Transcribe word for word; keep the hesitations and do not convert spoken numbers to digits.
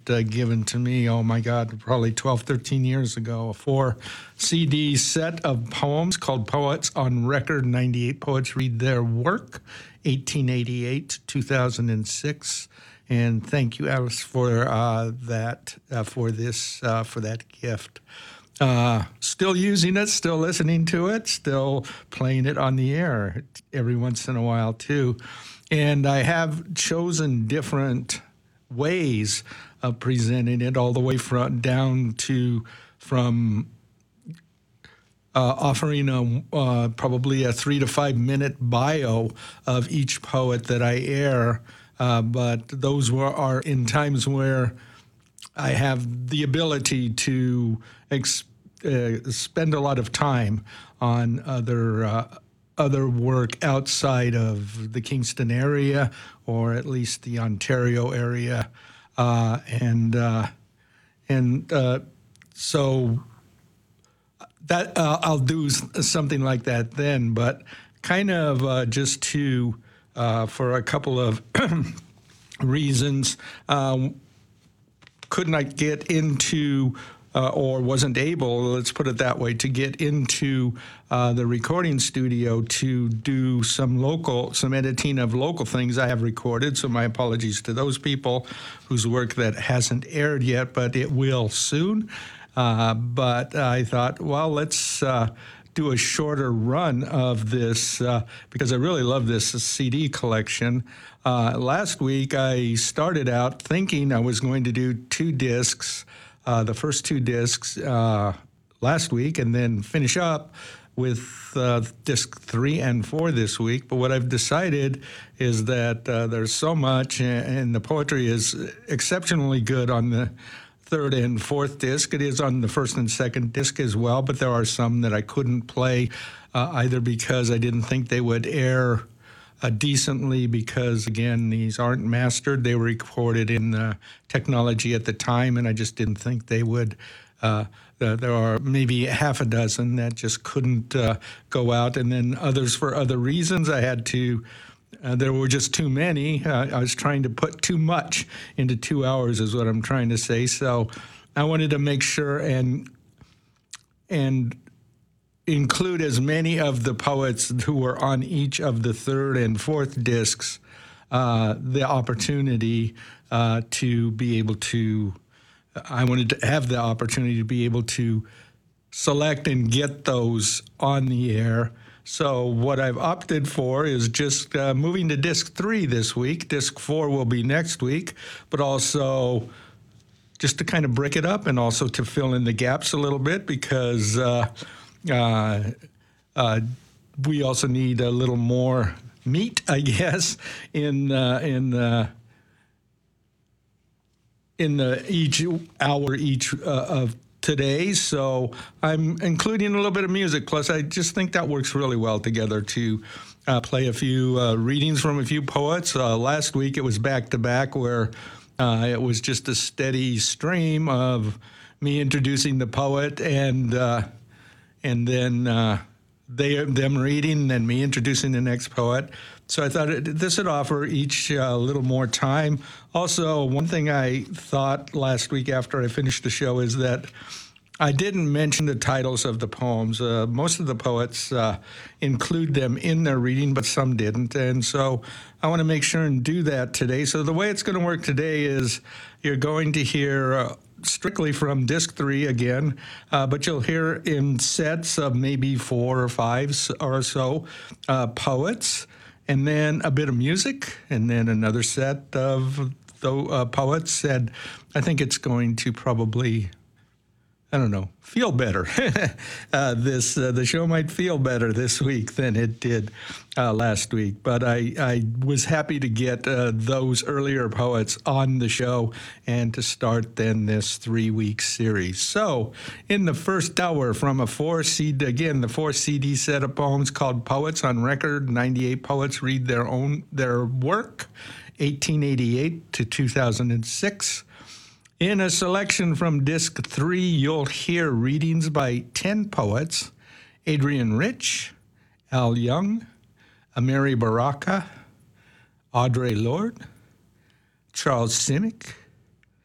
uh, given to me, oh my God, probably twelve, thirteen years ago, a four C D set of poems called Poets on Record. ninety-eight poets read their work, eighteen eighty-eight to two thousand six. And thank you, Alice, for uh, that, uh, for this, uh, for that gift. Uh, still using it, still listening to it, still playing it on the air every once in a while, too. And I have chosen different ways of presenting it, all the way from down to from uh, offering a, uh, probably a three to five minute bio of each poet that I air. Uh, but those were, are in times where I have the ability to ex- uh, spend a lot of time on other uh, other work outside of the Kingston area, or at least the Ontario area, uh, and uh, and uh, so that uh, I'll do something like that then. But kind of uh, just to uh, for a couple of reasons. Um, could not get into uh, or wasn't able, let's put it that way, to get into uh, the recording studio to do some local, some editing of local things I have recorded. So my apologies to those people whose work that hasn't aired yet, but it will soon. Uh, but I thought, well, let's uh, do a shorter run of this uh, because I really love this C D collection. Uh, last week, I started out thinking I was going to do two discs, uh, the first two discs uh, last week, and then finish up with uh, disc three and four this week. But what I've decided is that uh, there's so much, and the poetry is exceptionally good on the third and fourth disc. It is on the first and second disc as well, but there are some that I couldn't play uh, either because I didn't think they would air Uh, decently, because again, these aren't mastered. They were recorded in uh, technology at the time, and I just didn't think they would. Uh, uh, there are maybe half a dozen that just couldn't uh, go out, and then others for other reasons. I had to. Uh, there were just too many. Uh, I was trying to put too much into two hours, is what I'm trying to say. So I wanted to make sure and and. include as many of the poets who were on each of the third and fourth discs, uh, the opportunity uh, to be able to, I wanted to have the opportunity to be able to select and get those on the air. So what I've opted for is just uh, moving to disc three this week. Disc four will be next week, but also just to kind of break it up and also to fill in the gaps a little bit, because uh, Uh, uh, we also need a little more meat, I guess, in uh, in uh, in the each hour each uh, of today. So I'm including a little bit of music. Plus, I just think that works really well together to uh, play a few uh, readings from a few poets. Uh, last week it was back to back, where uh, it was just a steady stream of me introducing the poet and. Uh, And then uh, they them reading, and then me introducing the next poet. So I thought it, this would offer each a uh, little more time. Also, one thing I thought last week after I finished the show is that I didn't mention the titles of the poems. Uh, most of the poets uh, include them in their reading, but some didn't. And so I want to make sure and do that today. So the way it's going to work today is you're going to hear Uh, strictly from disc three again, uh, but you'll hear in sets of maybe four or five or so uh, poets, and then a bit of music, and then another set of the uh, poets. And I think it's going to probably, I don't know, feel better. uh, this uh, the show might feel better this week than it did uh, last week. But I, I was happy to get uh, those earlier poets on the show and to start then this three-week series. So in the first hour, from a four C D, again, the four C D set of poems called Poets on Record, ninety-eight poets read their own their work, eighteen eighty-eight to two thousand six. In a selection from disc three, you'll hear readings by ten poets: Adrienne Rich, Al Young, Amiri Baraka, Audre Lorde, Charles Simic,